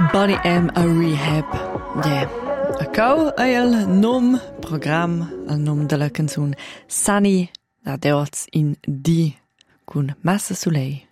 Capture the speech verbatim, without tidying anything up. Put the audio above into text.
Bonnie M. a Rehab. Yeah. A cau è il nom program, il nom della canzone Sunny, da deoz in D, con Massa Soleil.